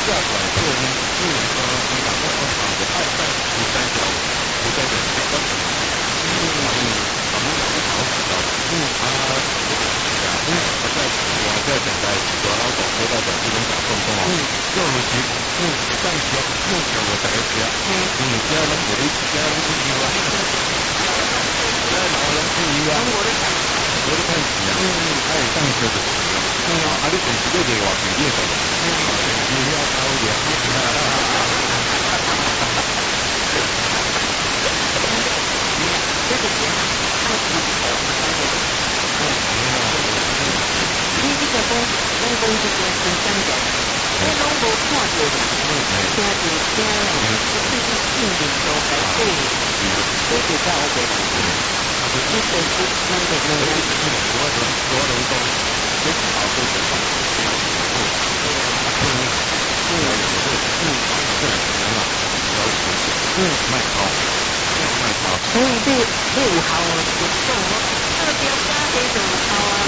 下拐这呢，你打到场的爱在不在表，不在的这个我在等待我老总说到的这种打动作啊，就是其上学我在家，家人我的家人不一样，家老人不一样，我的看起啊，爱上学的时候，你平时都给我举例子，你要高一点， 你这个拢讲这个新疆的，我拢无看到的，听就听了，我最近心里都在对，这就叫我给你本身那个能量，我能够，这是好多的， 卖好， 所以你有效就讲我，这个标价这就有效啊，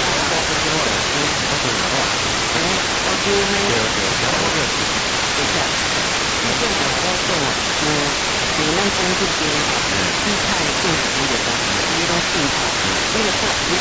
我就那个，对呀，你这样我讲啊，你咱讲这个蔬菜种植的东西，你都蔬菜，那个菜你，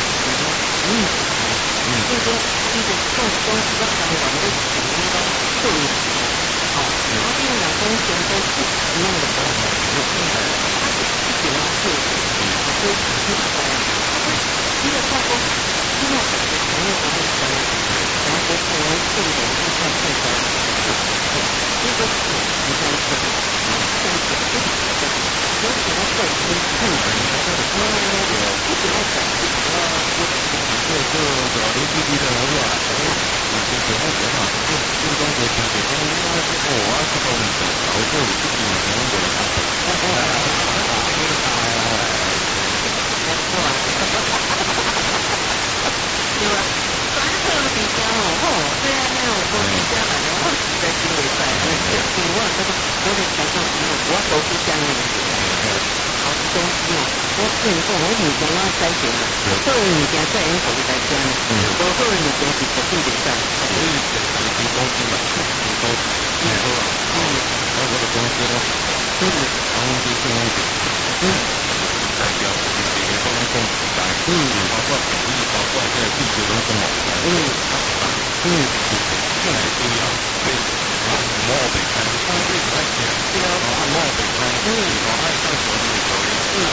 这个你的种植的方法你你都对，好，然后这个人工现在是什么样的东西？它是自己来做，所以你的化工，现在的朋友我们讲，然后我们种的蔬菜菜的，这个是你在做，像这个有什么在生产的，不只要讲这个， 就邻居的话，就是那个嘛，就中国经济，我是从早就自己能够来对吧？反正比较好，虽然没有说比较来的，我实在是袂使，我这个才讲，我都是这样的，好多东西哦，我跟你讲，我物件我筛选了，好的物件再用口味来讲，无好的物件是绝对袂使。 所以你公司嘛，都我的公司呢，航空机现在代表你的方向在，包括比例，包括这个地球都是我们的，现在都要被摸北开，最开始都要摸北开，我爱上手里的手里，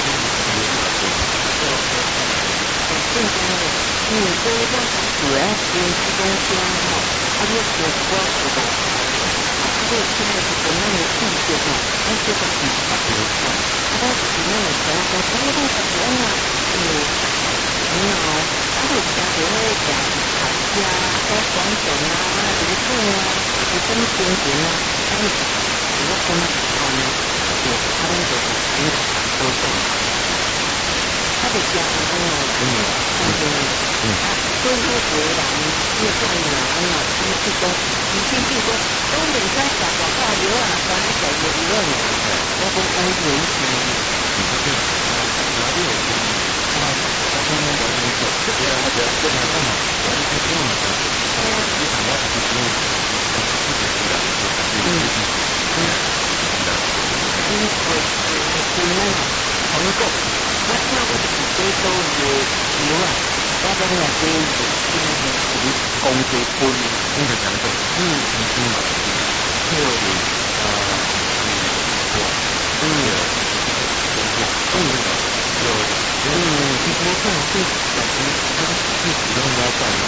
所以讲主要是这种讲吼，你说我不懂，这现在是怎样的意见吼？这个是我是怎样的想法？我都是讲啊，我家就会讲吵架，或广东啊，离婚啊，离婚亲情啊，我跟他讲呢，他们就是都讲。他的家人所以说回来越做越难了，他们是说，以前就说东北在小广告流啊，咱们小学理论了，我不安全性。韩国，那我是非洲的牛啊，我讲话这是公鸡分， 公鸡讲的， 你看这小鸡，它是自己都要在嘛，